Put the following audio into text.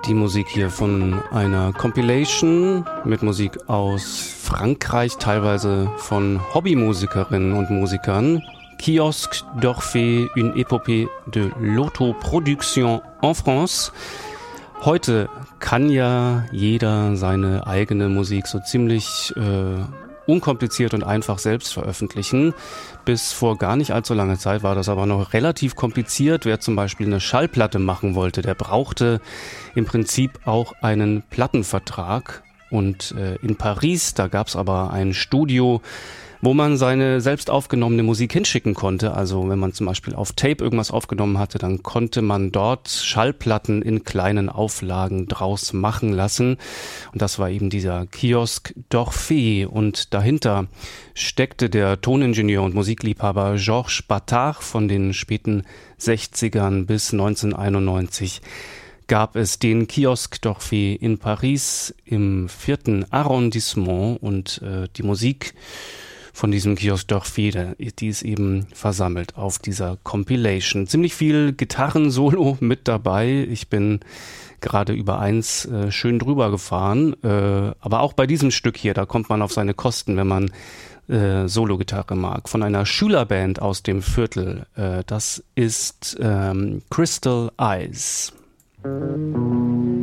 Die Musik hier von einer Compilation mit Musik aus Frankreich, teilweise von Hobbymusikerinnen und Musikern. Kiosque d'Orphée, une épopée de l'autoproduction en France. Heute kann ja jeder seine eigene Musik so ziemlich unkompliziert und einfach selbst veröffentlichen. Bis vor gar nicht allzu langer Zeit war das aber noch relativ kompliziert. Wer zum Beispiel eine Schallplatte machen wollte, der brauchte im Prinzip auch einen Plattenvertrag. Und in Paris, da gab es aber ein Studio, wo man seine selbst aufgenommene Musik hinschicken konnte. Also wenn man zum Beispiel auf Tape irgendwas aufgenommen hatte, dann konnte man dort Schallplatten in kleinen Auflagen draus machen lassen. Und das war eben dieser Kiosque d'Orphée. Und dahinter steckte der Toningenieur und Musikliebhaber Georges Batard. Von den späten 60ern bis 1991 gab es den Kiosque d'Orphée in Paris im 4. Arrondissement. Und die Musik von diesem Kiosque d'Orphée, die ist eben versammelt auf dieser Compilation. Ziemlich viel Gitarren-Solo mit dabei. Ich bin gerade über eins schön drüber gefahren. Aber auch bei diesem Stück hier, da kommt man auf seine Kosten, wenn man Solo-Gitarre mag. Von einer Schülerband aus dem Viertel. Das ist Crystal Eyes.